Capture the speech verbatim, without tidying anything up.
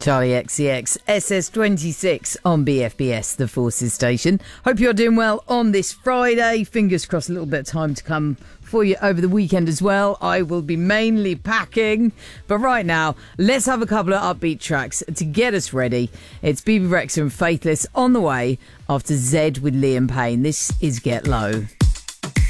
Charlie X C X, S S twenty-six on B F B S, the Forces station. Hope you're doing well on this Friday. Fingers crossed, a little bit of time to come for you over the weekend as well. I will be mainly packing. But right now, let's have a couple of upbeat tracks to get us ready. It's Bebe Rexha and Faithless on the way after Zed with Liam Payne. This is Get Low.